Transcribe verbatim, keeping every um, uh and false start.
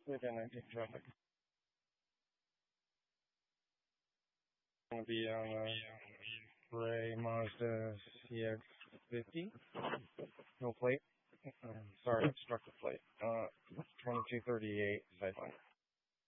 Good energy traffic. Gonna be on a gray Mazda C X fifty. No plate. Uh,